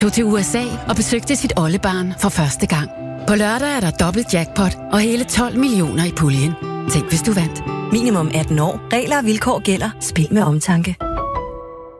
tog til USA og besøgte sit oldebarn for første gang. På lørdag er der dobbelt jackpot og hele 12 millioner i puljen. Tænk, hvis du vandt. Minimum 18 år. Regler og vilkår gælder. Spil med omtanke.